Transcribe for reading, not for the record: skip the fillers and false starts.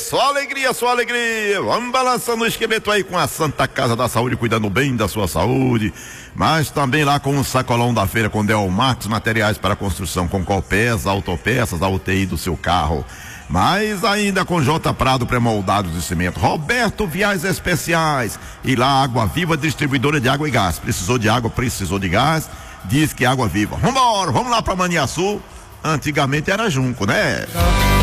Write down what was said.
só alegria, só alegria. Vamos balançando o esqueleto aí com a Santa Casa da Saúde, cuidando bem da sua saúde. Mas também lá com o sacolão da feira com Delmax, materiais para construção com Colpeças, Autopeças, a UTI do seu carro. Mas ainda com J Prado pré-moldados de cimento, Roberto Viais Especiais e lá Água Viva, distribuidora de água e gás. Precisou de água, precisou de gás, diz que Água Viva. Vambora, vamos lá pra Maniaçu. Antigamente era Junco, né?